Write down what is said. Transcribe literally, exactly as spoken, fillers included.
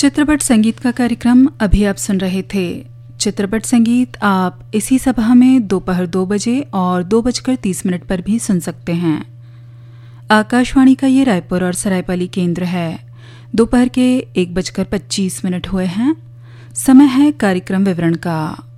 चित्रपट संगीत का कार्यक्रम अभी आप सुन रहे थे। चित्रपट संगीत आप इसी सभा में दोपहर दो बजे और दो बजकर तीस मिनट पर भी सुन सकते हैं। आकाशवाणी का ये रायपुर और सरायपाली केंद्र है। दोपहर के एक बजकर पच्चीस मिनट हुए हैं। समय है कार्यक्रम विवरण का।